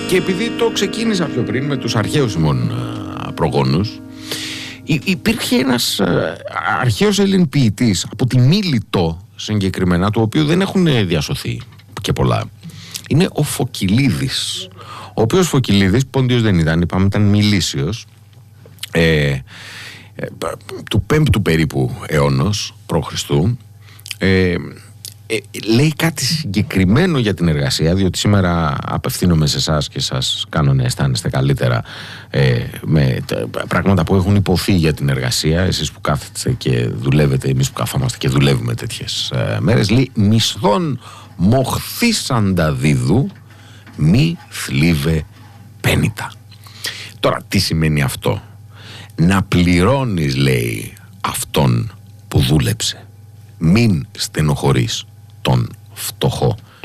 Και επειδή το ξεκίνησα πιο πριν με τους αρχαίους ημών προγόνους, υπήρχε ένας αρχαίος Έλλην ποιητής από τη Μίλητο συγκεκριμένα, του οποίου δεν έχουν διασωθεί και πολλά. Είναι ο Φωκυλίδης, ο οποίος Φωκυλίδης Πόντιος δεν ήταν, είπαμε, ήταν Μιλήσιος, του 5ου περίπου αιώνος π.Χ. Λέει κάτι συγκεκριμένο για την εργασία, διότι σήμερα απευθύνομαι σε εσάς και σας κάνω να αισθάνεστε καλύτερα με πράγματα που έχουν υποθεί για την εργασία, εσείς που κάθεστε και δουλεύετε, εμείς που καθόμαστε και δουλεύουμε τέτοιες μέρες. Λέει: μισθόν μοχθής ανταδίδου μη θλίβε πένητα. Τώρα τι σημαίνει αυτό? Να πληρώνεις, λέει, αυτόν που δούλεψε, μην στενοχωρείς τον φτωχό.